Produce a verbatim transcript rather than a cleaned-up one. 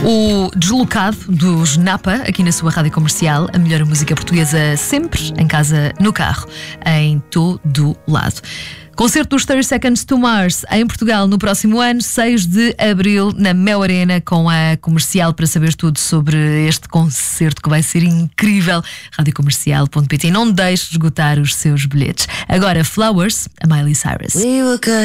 O Deslocado dos Napa, aqui na sua rádio comercial, a melhor música portuguesa sempre, em casa, no carro, em todo lado. Concerto dos thirty Seconds to Mars em Portugal no próximo ano, seis de abril, na Mel Arena, com a Comercial, para saber tudo sobre este concerto que vai ser incrível. rádio comercial ponto pt. Não deixe de esgotar os seus bilhetes. Agora, Flowers, a Miley Cyrus.